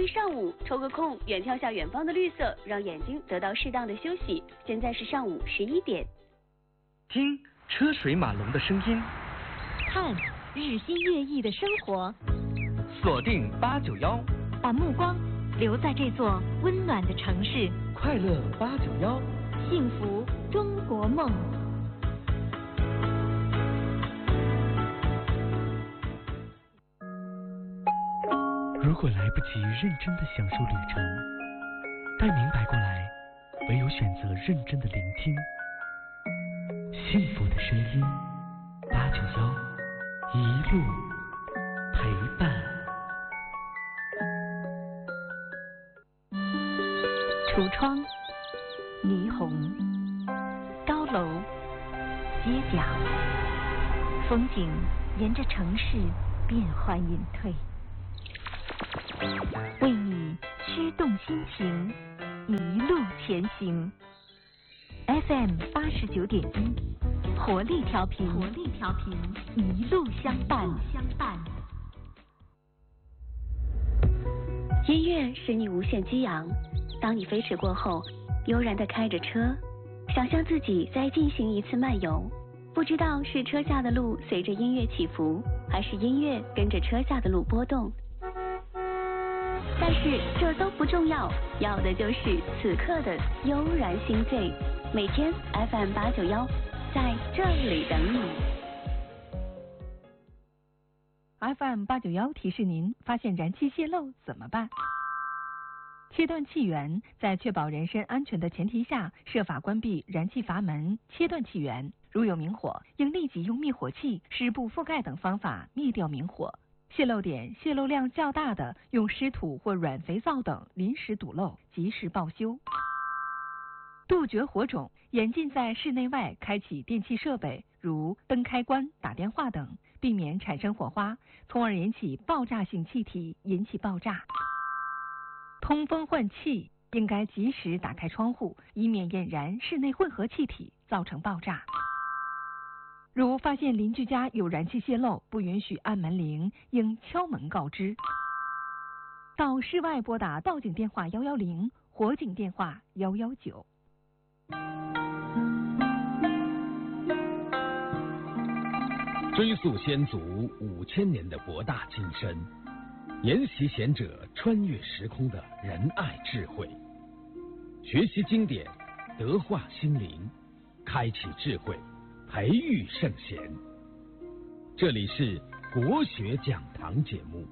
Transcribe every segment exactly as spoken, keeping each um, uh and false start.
上午，抽个空远眺下远方的绿色，让眼睛得到适当的休息。现在是上午十一点。 听车水马龙的声音， 看日新月异的生活， 锁定八九幺， 把目光留在这座温暖的城市。 快乐八九幺， 幸福中国梦。 如果来不及认真的享受旅程，待明白过来，唯有选择认真的聆听。幸福的声音，八九幺，一路陪伴。 橱窗、霓虹、高楼、街角，风景沿着城市变幻隐退，为你驱动心情，一路前行。F M 八十九点一，活力调频，活力调频，一路相伴，相伴。 音乐使你无限激昂，当你飞驰过后，悠然地开着车，想象自己再进行一次漫游，不知道是车下的路随着音乐起伏，还是音乐跟着车下的路波动。但是这都不重要，要的就是此刻的悠然心醉。每天 F M 八九幺，在这里等你。 F M 八九幺提示您：发现燃气泄漏怎么办？切断气源，在确保人身安全的前提下，设法关闭燃气阀门，切断气源。如有明火，应立即用灭火器、湿布覆盖等方法灭掉明火。泄漏点、泄漏量较大的，用湿土或软肥皂等临时堵漏，及时报修。杜绝火种，严禁在室内外开启电气设备，如灯开关、打电话等，避免产生火花，从而引起爆炸性气体，引起爆炸。通风换气，应该及时打开窗户，以免引燃室内混合气体，造成爆炸。如发现邻居家有燃气泄漏，不允许按门铃，应敲门告知。到室外拨打报警电话一一零，火警电话一一九。 追溯先祖五千年的博大精深，研习贤者穿越时空的仁爱智慧，学习经典，德化心灵，开启智慧，培育圣贤。这里是国学讲堂节目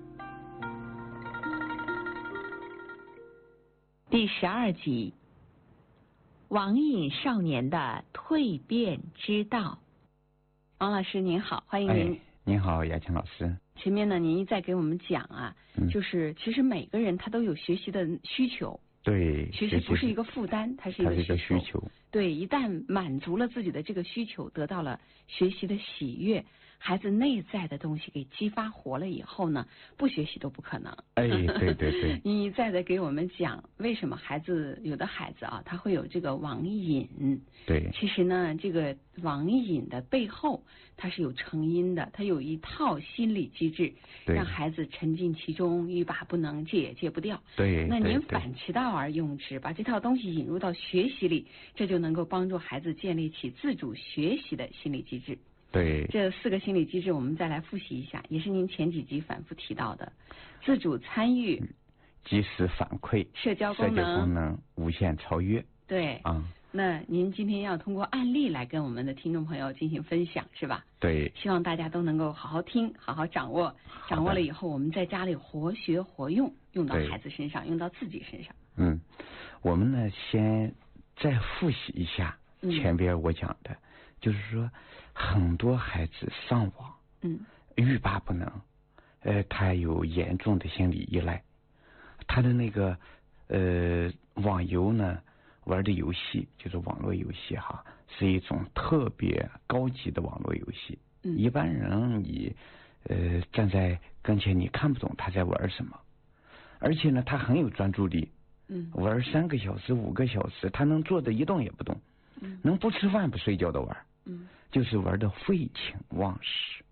第十二集，网瘾少年的蜕变之道。王老师您好，欢迎您。 哎、您好，雅琴老师。 前面呢，您一再给我们讲啊、嗯，就是其实每个人他都有学习的需求。 对， 其实不是一个负担，它是一个需求。 需求对，一旦满足了自己的这个需求，得到了学习的喜悦，孩子内在的东西给激发活了以后呢，不学习都不可能。 哎，对对对。 你一再的给我们讲，为什么孩子有的孩子啊，他会有这个网瘾。 对。 其实呢，这个网瘾的背后，它是有成因的，它有一套心理机制，让孩子沉浸其中，欲罢不能，戒也戒不掉。 对。 那您反其道而用之，把这套东西引入到学习里，这就能够帮助孩子建立起自主学习的心理机制。 对， 这四个心理机制我们再来复习一下，也是您前几集反复提到的：自主参与、 及时反馈、 社交功能、 社交功能、无限超越。 对啊、嗯， 那您今天要通过案例来跟我们的听众朋友进行分享，是吧？ 对， 希望大家都能够好好听，好好掌握，掌握了以后，我们在家里活学活用，用到孩子身上，用到自己身上。 嗯，我们呢先再复习一下前边我讲的，嗯、就是说很多孩子上网， 嗯， 欲罢不能，呃，他有严重的心理依赖，他的那个呃网游呢玩的游戏就是网络游戏哈，是一种特别高级的网络游戏， 嗯、 一般人你呃站在跟前你看不懂他在玩什么，而且呢他很有专注力。 嗯， 玩三个小时、五个小时，他能坐着一动也不动， 嗯， 能不吃饭不睡觉的玩， 嗯， 就是玩的废寝忘食。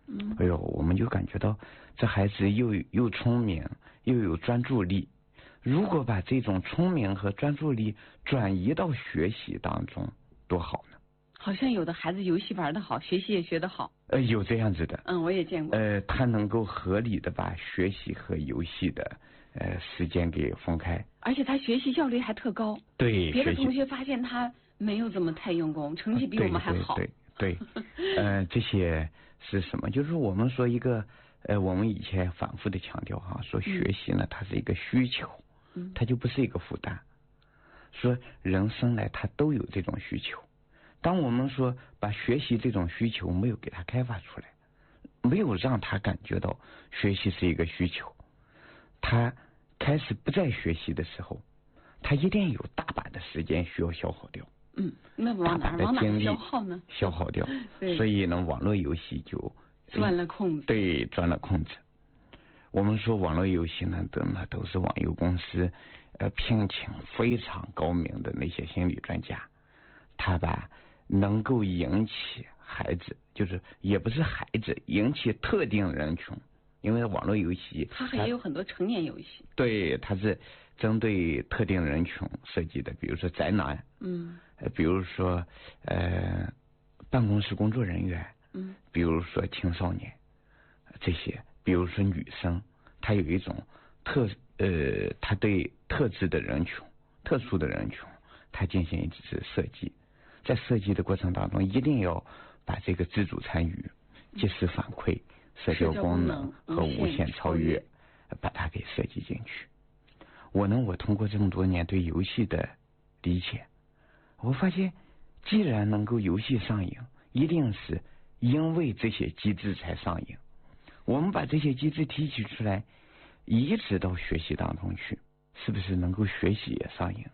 嗯， 哎呦，我们就感觉到这孩子又又聪明又有专注力。如果把这种聪明和专注力转移到学习当中，多好呢！ 好像有的孩子游戏玩得好，学习也学得好。 呃，有这样子的。 嗯，我也见过。 呃，他能够合理的把学习和游戏的呃时间给分开， 而且他学习效率还特高。 对， 别的同学发现他没有怎么太用功，成绩比我们还好。 对对对对，呃，这些是什么？就是我们说一个呃，我们以前反复的强调哈，说学习呢，它是一个需求， 嗯， 它就不是一个负担。说人生来他都有这种需求。当我们说把学习这种需求没有给他开发出来，没有让他感觉到学习是一个需求，他开始不再学习的时候，他一定有大把的时间需要消耗掉。 嗯，那往哪往哪消耗呢？ 消耗掉。所以呢，网络游戏就钻了空子。 对，钻了空子。我们说网络游戏呢，都那都是网游公司呃聘请非常高明的那些心理专家，他把能够引起孩子，就是也不是孩子，引起特定人群，因为网络游戏它还有很多成年游戏。 对，它是针对特定人群设计的，比如说宅男， 嗯， 呃，比如说呃办公室工作人员， 嗯， 比如说青少年这些，比如说女生，她有一种特呃，她对特质的人群、特殊的人群，她进行一次设计。在设计的过程当中，一定要把这个自主参与、及时反馈、社交功能和无限超越，把它给设计进去。我呢，我通过这么多年对游戏的理解，我发现，既然能够游戏上瘾，一定是因为这些机制才上瘾。我们把这些机制提取出来，移植到学习当中去，是不是能够学习也上瘾呢？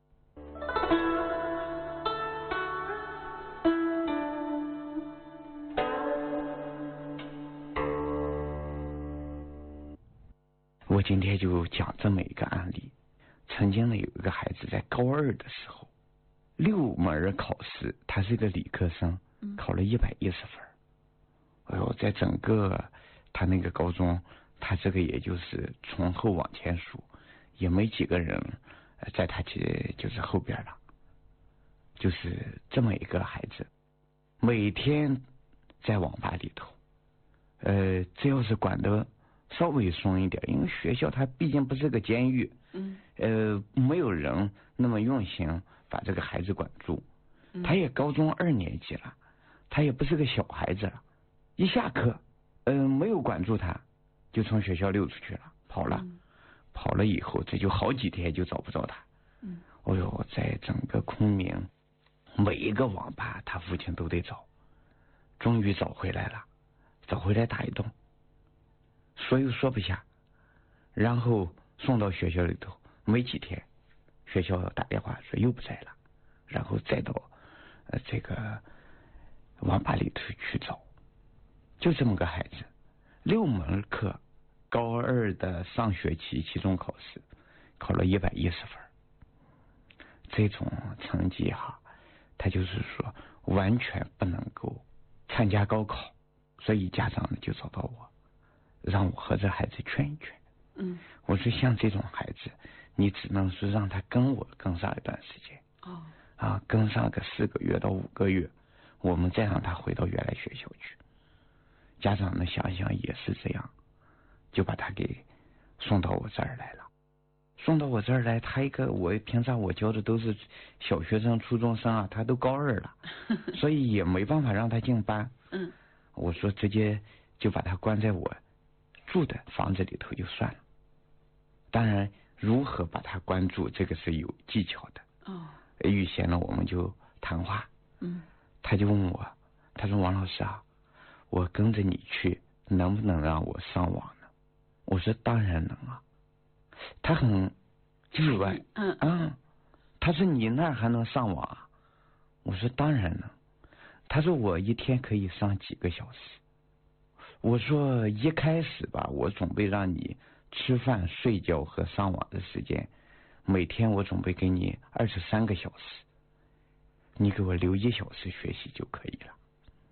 我今天就讲这么一个案例。曾经呢，有一个孩子在高二的时候，六门考试，他是个理科生，考了一百一十分。哎呦，在整个他那个高中，他这个也就是从后往前数，也没几个人在他去就是后边了。就是这么一个孩子，每天在网吧里头，呃，只要是管得稍微松一点，因为学校它毕竟不是个监狱， 嗯， 呃，没有人那么用心把这个孩子管住。 嗯、 他也高中二年级了，他也不是个小孩子了，一下课，嗯、呃，没有管住他，就从学校溜出去了，跑了， 嗯、 跑了以后，这就好几天就找不着他。 嗯， 哦呦，在整个昆明，每一个网吧，他父亲都得找，终于找回来了，找回来打一顿。说又说不下，然后送到学校里头，没几天，学校打电话说又不在了，然后再到呃这个网吧里头去找，就这么个孩子，六门课，高二的上学期期中考试，考了一百一十分，这种成绩哈，他就是说完全不能够参加高考，所以家长呢就找到我。让我和这孩子劝一劝。 嗯， 我说像这种孩子，你只能是让他跟我跟上一段时间。 哦， 啊，跟上个四个月到五个月，我们再让他回到原来学校去。家长呢想想也是这样，就把他给送到我这儿来了。送到我这儿来，他一个我平常我教的都是小学生、初中生啊，他都高二了，所以也没办法让他进班。 嗯， 我说直接就把他关在我住的房子里头就算了。当然，如何把他关住，这个是有技巧的。 哦， 预先呢，我们就谈话。 嗯， 他就问我，他说：“王老师啊，我跟着你去，能不能让我上网呢？”我说：“当然能啊。”他很意外， 嗯嗯，他说：“你那儿还能上网啊？”我说：“当然能。”他说：“我一天可以上几个小时。”我说一开始吧，我准备让你吃饭、睡觉和上网的时间，每天我准备给你二十三个小时，你给我留一小时学习就可以了。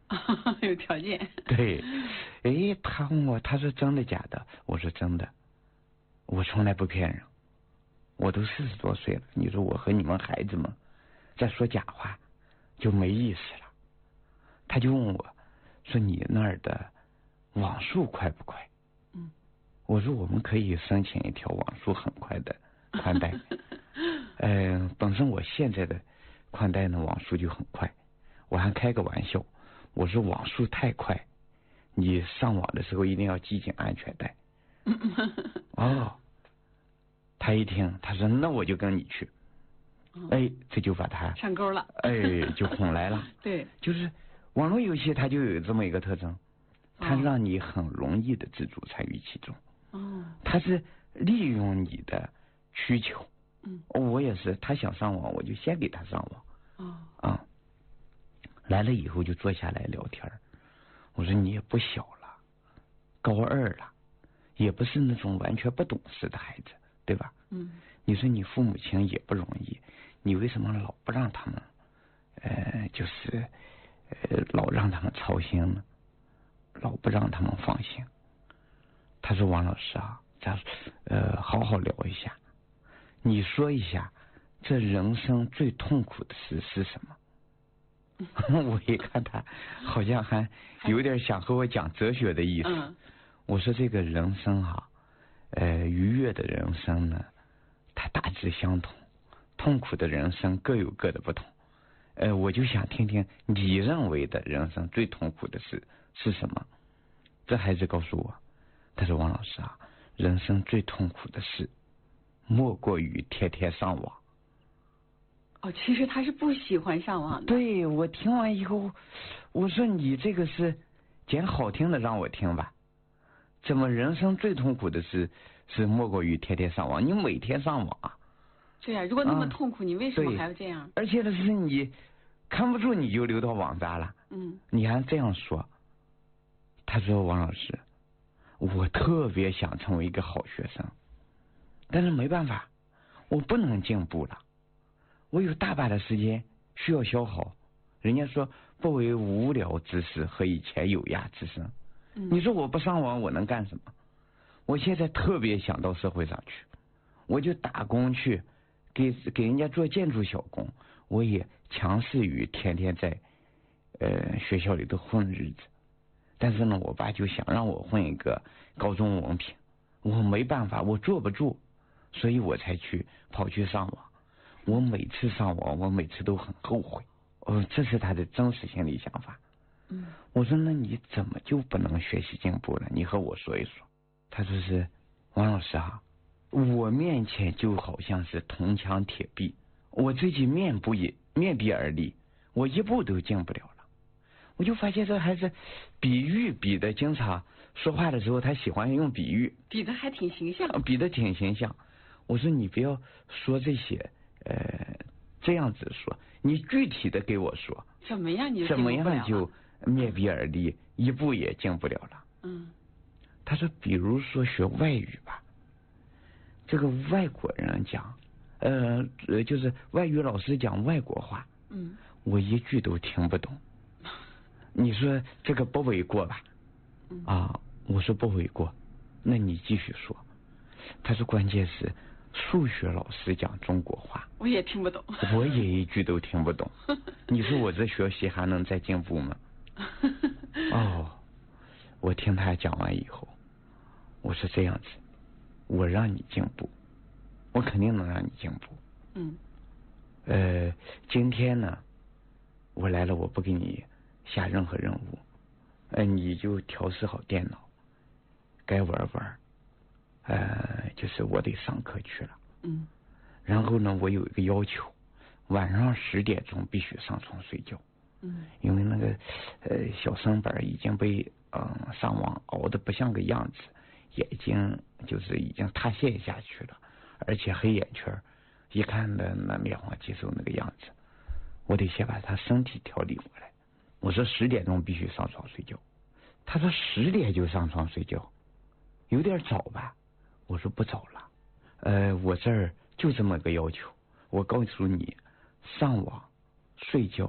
有条件。 对，哎，他问我，他说真的假的？我说真的，我从来不骗人。我都四十多岁了，你说我和你们孩子们再说假话就没意思了。他就问我说你那儿的网速快不快？ 嗯， 我说我们可以申请一条网速很快的宽带。嗯、呃，本身我现在的宽带呢网速就很快，我还开个玩笑，我说网速太快，你上网的时候一定要系紧安全带。哦，他一听，他说那我就跟你去。哦、哎，这就把他上钩了， 哎，就哄来了。 对， 就是网络游戏它就有这么一个特征，它让你很容易的自主参与其中。哦，它是利用你的需求。嗯，我也是，他想上网，我就先给他上网。哦，啊，来了以后就坐下来聊天。我说你也不小了，高二了，也不是那种完全不懂事的孩子，对吧？嗯，你说你父母亲也不容易，你为什么老不让他们，呃，就是呃，老让他们操心呢？老不让他们放心？他说王老师啊，咱呃好好聊一下。你说一下，这人生最痛苦的事是什么？我一看他好像还有点想和我讲哲学的意思。嗯、我说这个人生哈、啊，呃，愉悦的人生呢，它大致相同；痛苦的人生各有各的不同。呃，我就想听听你认为的人生最痛苦的事是什么？这孩子告诉我，他说王老师啊，人生最痛苦的事莫过于天天上网。 哦，其实他是不喜欢上网的。 对，我听完以后，我说你这个是捡好听的让我听吧？怎么人生最痛苦的事是莫过于天天上网？你每天上网啊？ 对呀、啊，如果那么痛苦，啊、你为什么还要这样？ 而且呢，是你看不住你就流到网渣了。嗯，你还这样说？他说王老师，我特别想成为一个好学生。但是没办法，我不能进步了，我有大把的时间需要消耗。人家说不为无聊之事，何以遣有涯之身？嗯、你说我不上网，我能干什么？我现在特别想到社会上去，我就打工去，给给人家做建筑小工，我也强势于天天在呃学校里头混日子。但是呢，我爸就想让我混一个高中文凭，我没办法，我坐不住。所以我才去跑去上网。我每次上网，我每次都很后悔。哦，这是他的真实心理想法。嗯，我说那你怎么就不能学习进步了？你和我说一说。他说是王老师啊，我面前就好像是铜墙铁壁，我自己面不也面壁而立，我一步都进不了了。我就发现这孩子比喻比的经常说话的时候，他喜欢用比喻， 比的还挺形象， 比的挺形象。我说你不要说这些，呃，这样子说，你具体的给我说， 怎么样你怎么样就面壁而立，一步也进不了了。嗯，他说，比如说学外语吧，这个外国人讲，呃，就是外语老师讲外国话，嗯，我一句都听不懂。你说这个不为过吧？啊，我说不为过，那你继续说。他说关键是数学老师讲中国话， 我也听不懂， 我也一句都听不懂。你说我这学习还能再进步吗？哦，我听他讲完以后，我说这样子，我让你进步，我肯定能让你进步。嗯，呃，今天呢，我来了，我不给你下任何任务，呃，你就调试好电脑，该玩玩。呃，就是我得上课去了。嗯。然后呢，我有一个要求，晚上十点钟必须上床睡觉。嗯。因为那个呃小身板已经被嗯、呃、上网熬得不像个样子，眼睛就是已经塌陷下去了，而且黑眼圈，一看的那面黄肌瘦那个样子，我得先把他身体调理过来。我说十点钟必须上床睡觉，他说十点就上床睡觉，有点早吧？我说不早了，呃，我这儿就这么个要求。我告诉你，上网、睡觉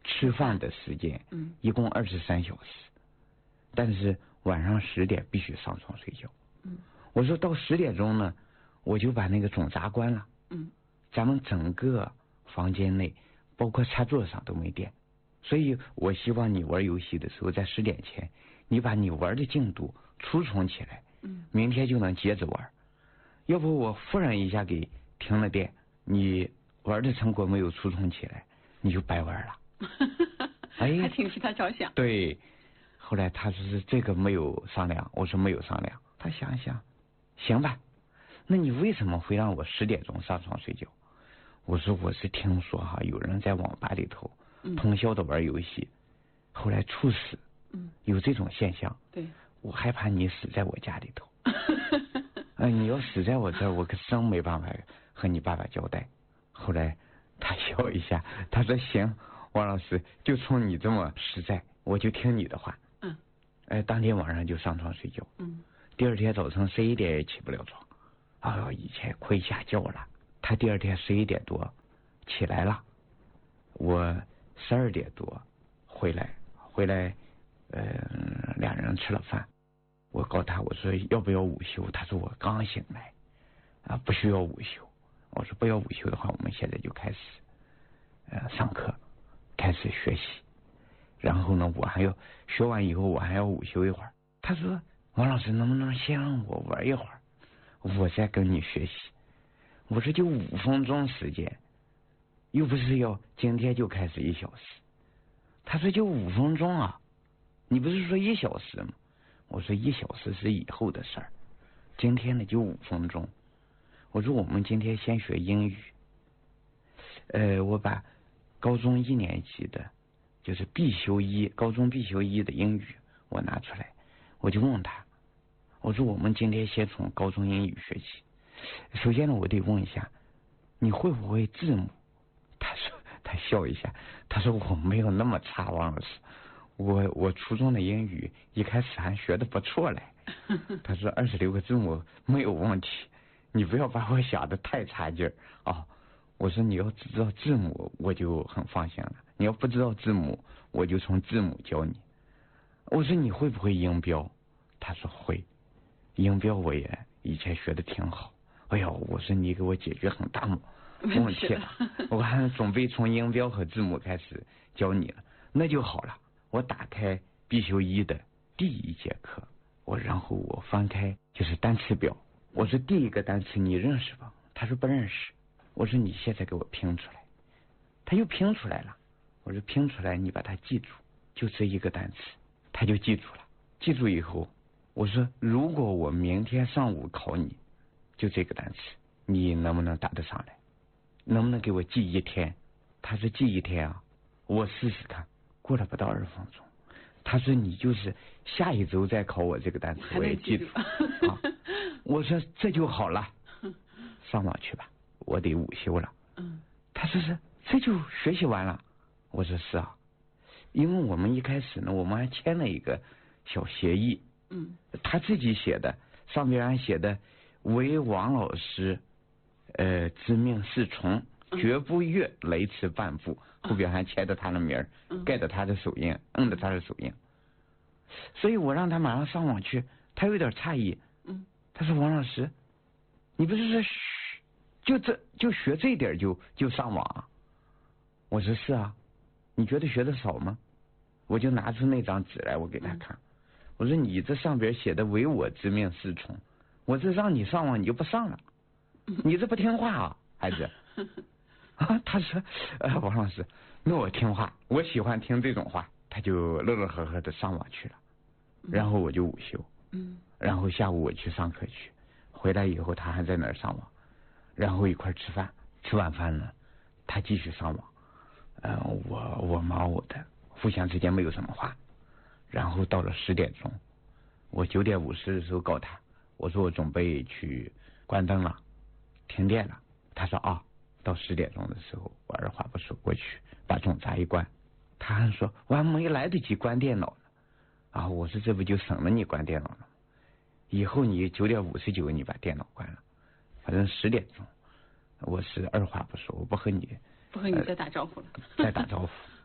吃饭的时间， 嗯， 一共二十三小时，但是晚上十点必须上床睡觉。 嗯， 我说到十点钟呢，我就把那个总闸关了。 嗯， 咱们整个房间内，包括餐桌上都没电，所以我希望你玩游戏的时候，在十点前，你把你玩的进度储存起来， 嗯，明天就能接着玩。要不我忽然一下给停了电，你玩的成果没有储存起来，你就白玩了。 哎，还挺替他着想。 对，后来他说是这个没有商量，我说没有商量。他想想，行吧，那你为什么会让我十点钟上床睡觉？我说我是听说哈，有人在网吧里头通宵的玩游戏，嗯、后来猝死， 嗯， 有这种现象。 对， 我害怕你死在我家里头。呃，你要死在我这儿，我可真没办法和你爸爸交代。后来他笑一下，他说行，王老师，就冲你这么实在，我就听你的话。 嗯， 呃，当天晚上就上床睡觉。 嗯， 第二天早晨十一点也起不了床。哎呦，以前亏下觉了。他第二天十一点多起来了，我十二点多回来，回来，呃，两人吃了饭。我告诉他，我说要不要午休？他说我刚醒来，啊，不需要午休。我说不要午休的话，我们现在就开始，呃，上课，开始学习。然后呢，我还要学完以后，我还要午休一会儿。他说，王老师能不能先让我玩一会儿，我再跟你学习？我说就五分钟时间，又不是要今天就开始一小时。他说就五分钟啊，你不是说一小时吗？我说一小时是以后的事儿，今天呢就五分钟。我说我们今天先学英语，呃，我把高中一年级的，就是必修一，高中必修一的英语我拿出来，我就问他，我说我们今天先从高中英语学起。首先呢，我得问一下，你会不会字母？他说，他笑一下，他说我没有那么差，王老师。我我初中的英语一开始还学的不错嘞，他说二十六个字母没有问题，你不要把我想的太差劲儿啊。我说你要知道字母我就很放心了，你要不知道字母我就从字母教你。我说你会不会音标？他说会，音标我也以前学的挺好。哎呦，我说你给我解决很大问题了，我还准备从音标和字母开始教你了，那就好了。我打开必修一的第一节课，我然后我翻开就是单词表，我说第一个单词你认识吧？他说不认识。我说你现在给我拼出来，他又拼出来了。我说拼出来你把它记住，就这一个单词，他就记住了。记住以后，我说如果我明天上午考你，就这个单词，你能不能答得上来？能不能给我记一天？他说记一天啊，我试试看。过了不到二十分钟，他说你就是下一周再考我这个单词，我也记住啊。我说这就好了，上网去吧，我得午休了。 嗯， 他说是这就学习完了。我说是啊，因为我们一开始呢，我们还签了一个小协议， 嗯， 他自己写的，上边还写的为王老师呃之命是从，绝不越雷池半步。后边还签着他的名儿，盖着他的手印，摁着他的手印。所以我让他马上上网去，他有点诧异。 嗯， 他说王老师，你不是说就这就学这一点就就上网啊？我说是啊，你觉得学的少吗？我就拿出那张纸来，我给他看。我说你这上边写的唯我之命是从，我这让你上网你就不上了，你这不听话啊，孩子。啊，他说，呃，王老师，那我听话，我喜欢听这种话。他就乐乐呵呵的上网去了，然后我就午休， 嗯， 然后下午我去上课去，回来以后他还在那儿上网，然后一块吃饭，吃晚饭呢，他继续上网，呃，我我忙我的，互相之间没有什么话，然后到了十点钟，我九点五十的时候告他，我说我准备去关灯了，停电了，他说啊。到十点钟的时候，我二话不说过去把总闸一关，他还说我还没来得及关电脑呢。啊，我说这不就省了你关电脑了吗？以后你九点五十九你把电脑关了，反正十点钟，我是二话不说，我不和你不和你再打招呼了， 呃、再打招呼，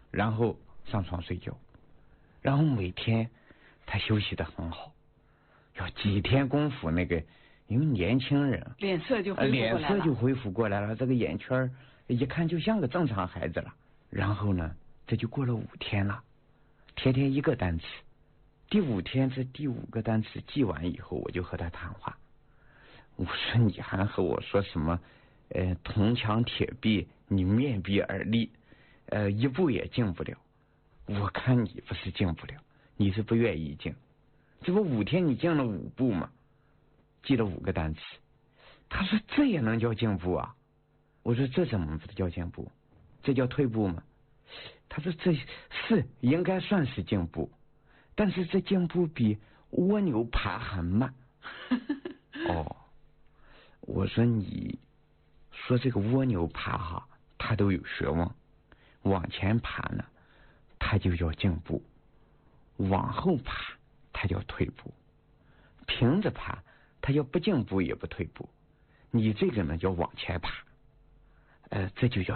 然后上床睡觉，然后每天他休息得很好，要几天功夫那个，因为年轻人脸色就恢复过来了， 脸色就恢复过来了，这个眼圈一看就像个正常孩子了。然后呢，这就过了五天了，天天一个单词。第五天这第五个单词记完以后，我就和他谈话。我说你还和我说什么？呃，铜墙铁壁，你面壁而立，呃，一步也进不了。我看你不是进不了，你是不愿意进。这不五天你进了五步吗？记了五个单词。他说这也能叫进步啊？我说这怎么不叫进步？这叫退步吗？他说这是应该算是进步，但是这进步比蜗牛爬还慢。哦，我说你说这个蜗牛爬哈，它都有学问，往前爬呢，它就叫进步；往后爬，它叫退步；平着爬，它叫不进步也不退步。你这个呢叫往前爬，呃，这就叫